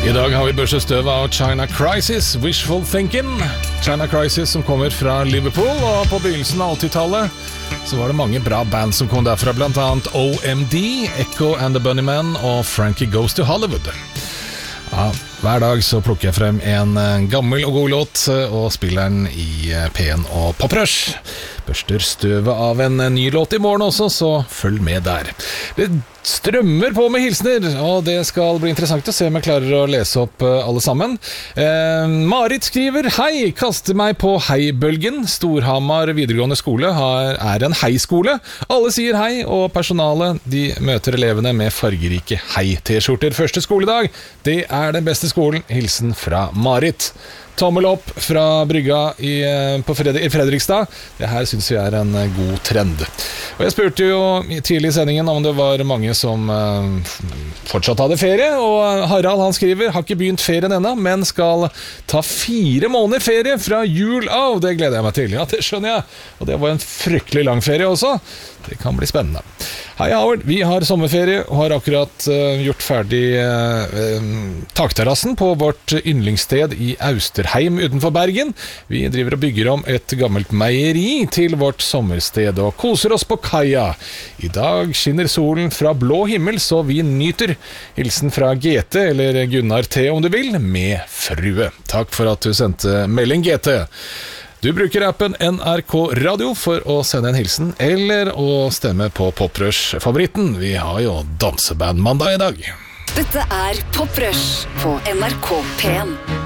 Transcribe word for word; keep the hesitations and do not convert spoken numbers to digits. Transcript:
I dag har vi børstet støv av China Crisis, Wishful Thinking. China Crisis som kommer fra Liverpool, og på begynnelsen av åttitallet så var det mange bra band som kom derfra, blant annet O M D, Echo and the Bunnymen og Frankie Goes to Hollywood. Ja, hver dag så plukker jeg frem en gammel og god låt og spiller den i P en og Poprush. Børster støvet av en ny låt i morgen også, så følg med der. Det strømmer på med hilsner, og det skal bli interessant å se om jeg klarer å lese opp alle sammen. Eh, Marit skriver: Hei, kaster meg på heibølgen. Storhamar videregående skole har, er en heiskole. Alle sier hei, og personalet de møter elevene med fargerike hei-t-skjorter. Første skoledag, det er den beste skolen. Hilsen fra Marit. Tommel opp fra brygga i, på Fred- i Fredrikstad. Det her synes vi er en god trend. Og jeg spurte jo tidlig i sendingen om det var mange som uh, fortsatt hadde ferie, og Harald han skriver: har ikke begynt ferien ennå, men skal ta fire måneder ferie fra jul av. Det gleder jeg meg til. Ja, det skjønner jeg. Og det var en fryktelig lang ferie også. Det kan bli spennende. Hei Howard, vi har sommerferie og har akkurat uh, gjort ferdig uh, uh, takterrassen på vårt yndlingssted i Austerheim utenfor Bergen. Vi driver og bygger om et gammelt meieri til vårt sommersted og koser oss på kaia. I dag skinner solen fra blå himmel, så vi nyter. Hilsen fra G T, eller Gunnar T om du vil, med frue. Takk for at du sendte melding, G T. Du bruker appen N R K Radio for å sende en hilsen, eller å stemme på Poprush-favoritten. Vi har jo dansebandmandag i dag. Dette er Poprush på N R K P en.